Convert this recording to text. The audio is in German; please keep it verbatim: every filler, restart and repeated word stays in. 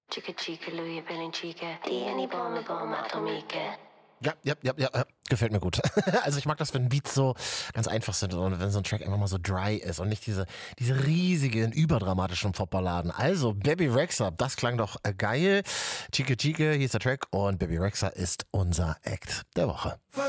Chica chica, Louis Belling chica, tieni bombe bombe atomique. Ja, ja, ja, ja, gefällt mir gut. Also ich mag das, wenn Beats so ganz einfach sind und wenn so ein Track einfach mal so dry ist und nicht diese, diese riesigen, überdramatischen Popballaden. Also Bebe Rexha, das klang doch geil. Chica Chica hieß der Track und Bebe Rexha ist unser Act der Woche.